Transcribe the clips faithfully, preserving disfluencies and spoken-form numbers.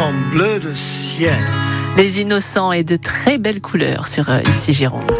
en bleu de ciel. Les innocents et de très belles couleurs sur euh, Ici Gironde.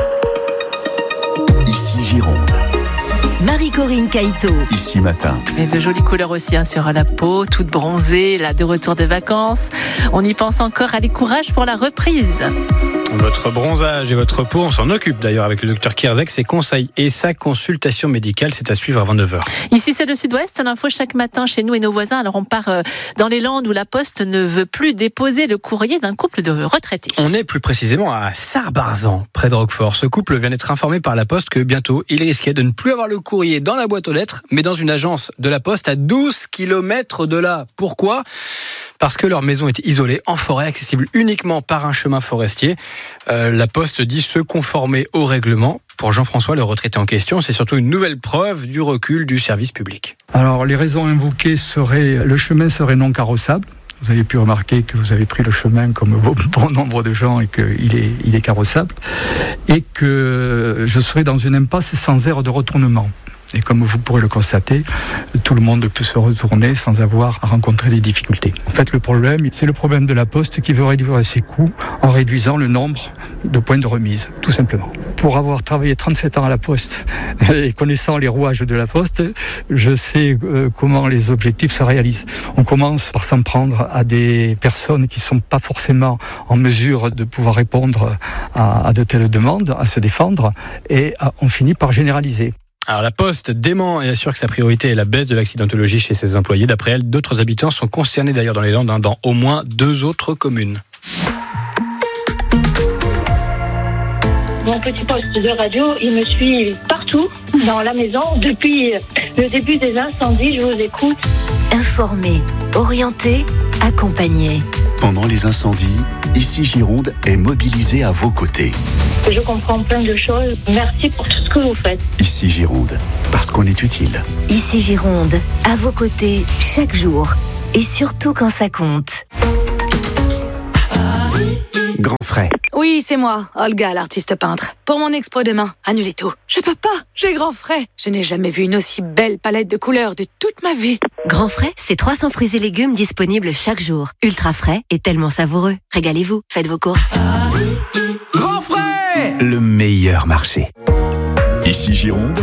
Ici Gironde. Marie-Corinne Caïto. Ici matin. Et de jolies couleurs aussi hein, sur la peau, toute bronzée, là de retour des vacances. On y pense encore, allez courage pour la reprise. Votre bronzage et votre peau, on s'en occupe d'ailleurs avec le docteur Kierzek, ses conseils et sa consultation médicale, c'est à suivre à vingt-neuf heures. Ici c'est le Sud-Ouest, l'info chaque matin chez nous et nos voisins. Alors on part euh, dans les Landes où la Poste ne veut plus déposer le courrier d'un couple de retraités. On est plus précisément à Sarre-Barzan, près de Roquefort. Ce couple vient d'être informé par la Poste que bientôt il risquait de ne plus avoir le courrier dans la boîte aux lettres, mais dans une agence de la Poste à douze kilomètres de là. Pourquoi ? Parce que leur maison est isolée, en forêt, accessible uniquement par un chemin forestier. Euh, la Poste dit se conformer au règlement. Pour Jean-François, le retraité en question, c'est surtout une nouvelle preuve du recul du service public. Alors, les raisons invoquées seraient, le chemin serait non carrossable. Vous avez pu remarquer que vous avez pris le chemin comme bon nombre de gens et qu'il est, il est carrossable. Et que je serais dans une impasse sans aire de retournement. Et comme vous pourrez le constater, tout le monde peut se retourner sans avoir à rencontrer des difficultés. En fait, le problème, c'est le problème de la Poste qui veut réduire ses coûts en réduisant le nombre de points de remise, tout simplement. Pour avoir travaillé trente-sept ans à la Poste et connaissant les rouages de la Poste, je sais euh, comment les objectifs se réalisent. On commence par s'en prendre à des personnes qui ne sont pas forcément en mesure de pouvoir répondre à, à de telles demandes, à se défendre, et à, on finit par généraliser. Alors la Poste dément et assure que sa priorité est la baisse de l'accidentologie chez ses employés. D'après elle, d'autres habitants sont concernés d'ailleurs dans les Landes, hein, dans au moins deux autres communes. Mon petit poste de radio, il me suit partout dans la maison. Depuis le début des incendies, je vous écoute. Informer, orienter, accompagner. Pendant les incendies, Ici Gironde est mobilisé à vos côtés. Je comprends plein de choses. Merci pour tout ce que vous faites. Ici Gironde, parce qu'on est utile. Ici Gironde, à vos côtés, chaque jour. Et surtout quand ça compte. Grand frais. Oui, c'est moi, Olga, l'artiste peintre. Pour mon expo demain, annulez tout. Je peux pas, j'ai grand frais. Je n'ai jamais vu une aussi belle palette de couleurs de toute ma vie. Grand frais, c'est trois cents fruits et légumes disponibles chaque jour. Ultra frais et tellement savoureux. Régalez-vous, faites vos courses. Grand frais, le meilleur marché. Ici Gironde.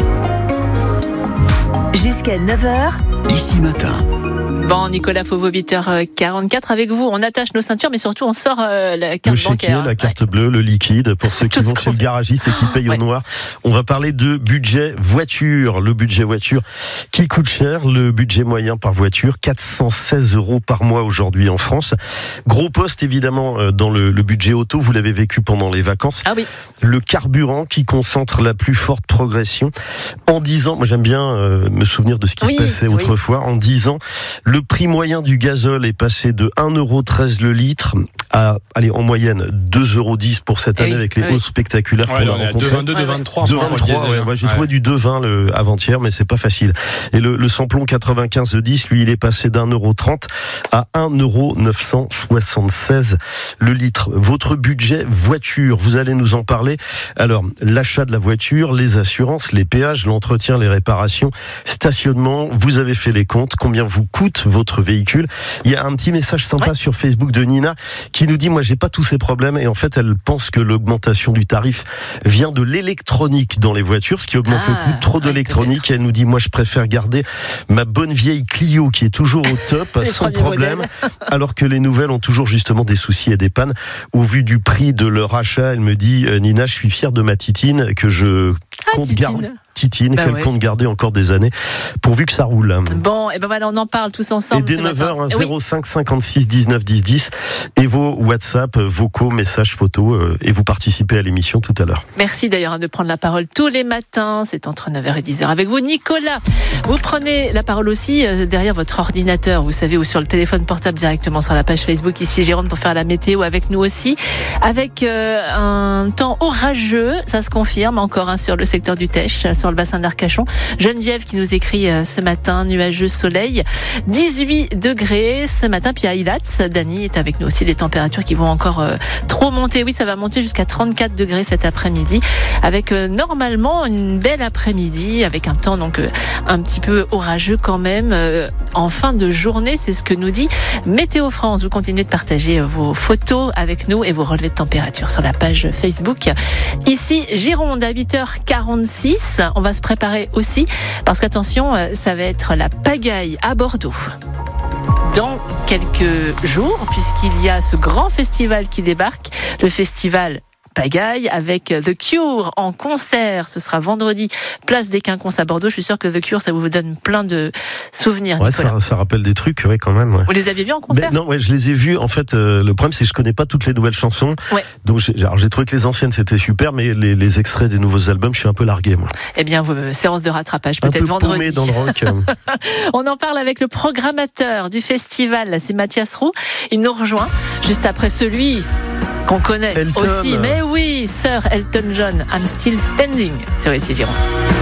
Jusqu'à neuf heures. Ici matin. Bon, Nicolas Fauveau, huit heures quarante-quatre avec vous. On attache nos ceintures, mais surtout on sort euh, la carte le bancaire. Le chéquier, la carte ouais. bleue, le liquide, pour ceux qui Tout vont chez le garagiste et qui payent ouais. au noir. On va parler de budget voiture. Le budget voiture qui coûte cher. Le budget moyen par voiture, quatre cent seize euros par mois aujourd'hui en France. Gros poste évidemment dans le, le budget auto. Vous l'avez vécu pendant les vacances. Ah oui. Le carburant qui concentre la plus forte progression. En dix ans, moi j'aime bien euh, me souvenir de ce qui oui, se passait oui. autrefois. En dix ans, le prix moyen du gazole est passé de un euro treize le litre à, allez, en moyenne, deux euros dix pour cette année, oui, avec les oui. hausses spectaculaires ouais, qu'on a rencontrées. deux virgule vingt-deux, deux virgule vingt-trois. deux virgule vingt-trois, ouais, ouais, j'ai ouais. trouvé du deux virgule vingt le, avant-hier, mais c'est pas facile. Et le, le samplon quatre-vingt-quinze dix, lui, il est passé d'un euro trente à un euro neuf cent soixante-seize le litre. Votre budget voiture, vous allez nous en parler. Alors, l'achat de la voiture, les assurances, les péages, l'entretien, les réparations, stationnement, vous avez fait les comptes, combien vous coûte votre véhicule. Il y a un petit message sympa ouais. sur Facebook de Nina qui nous dit, moi j'ai pas tous ces problèmes, et en fait elle pense que l'augmentation du tarif vient de l'électronique dans les voitures, ce qui augmente ah, le coût, trop d'électronique. Ouais, elle nous dit, moi je préfère garder ma bonne vieille Clio qui est toujours au top sans problème, alors que les nouvelles ont toujours justement des soucis et des pannes. Au vu du prix de leur achat, elle me dit, Nina, je suis fière de ma Titine que je ah, compte garder. Titine, bah qu'elle ouais. compte garder encore des années, pourvu que ça roule. Bon, et ben voilà, on en parle tous ensemble. Et dès neuf heures, zéro cinq cinquante-six dix-neuf dix dix, et vos WhatsApp, vocaux, messages, photos, euh, et vous participez à l'émission tout à l'heure. Merci d'ailleurs de prendre la parole tous les matins, c'est entre neuf heures et dix heures avec vous. Nicolas, vous prenez la parole aussi euh, derrière votre ordinateur, vous savez, ou sur le téléphone portable directement sur la page Facebook Ici Gironde pour faire la météo avec nous aussi, avec euh, un temps orageux, ça se confirme encore hein, sur le secteur du Tech, sur le bassin d'Arcachon. Geneviève qui nous écrit ce matin, nuageux soleil, dix-huit degrés ce matin. Puis à Ilatz, Dany est avec nous aussi, des températures qui vont encore euh, trop monter. Oui, ça va monter jusqu'à trente-quatre degrés cet après-midi, avec euh, normalement une belle après-midi, avec un temps donc euh, un petit peu orageux quand même euh, en fin de journée. C'est ce que nous dit Météo France. Vous continuez de partager vos photos avec nous et vos relevés de température sur la page Facebook. Ici, Gironde à huit heures quarante-six. On va se préparer aussi parce qu'attention, ça va être la pagaille à Bordeaux dans quelques jours, puisqu'il y a ce grand festival qui débarque, le festival Pagaille, avec The Cure en concert. Ce sera vendredi, place des Quinconces à Bordeaux. Je suis sûre que The Cure, ça vous donne plein de souvenirs. Ouais, Nicolas. ça, ça rappelle des trucs, ouais, quand même. Ouais. Vous les aviez vus en concert? Mais non, ouais, je les ai vus. En fait, euh, le problème, c'est que je connais pas toutes les nouvelles chansons. Ouais. Donc, j'ai, alors, j'ai trouvé que les anciennes, c'était super, mais les, les extraits des nouveaux albums, je suis un peu largué, moi. Eh bien, vos séances de rattrapage, Un peut-être peu vendredi. paumé dans le rock. On en parle avec le programmateur du festival, c'est Mathias Roux. Il nous rejoint juste après celui qu'on connaît Elton. aussi. Mais oui, Sir Elton John, I'm Still Standing sur ici Gironde.